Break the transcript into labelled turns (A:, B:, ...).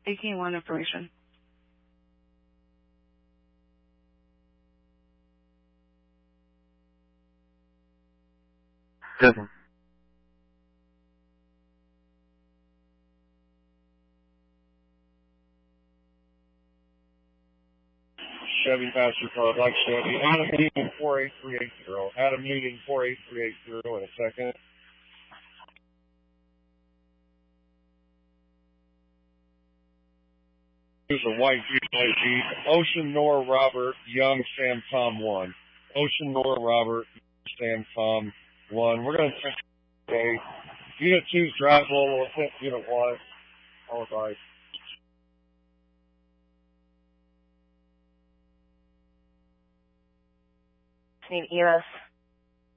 A: 18-1 information.
B: Seven.
C: Chevy passenger car, like Chevy. Adam Union 48380. Adam Union 48380 in a second. Here's a white Jeep. Ocean Nor Robert, Young Sam Tom 1. Ocean Nor Robert, Sam Tom 1. We're going to check today. Unit 2's drive level, Unit 1. All right.
D: Need EMS.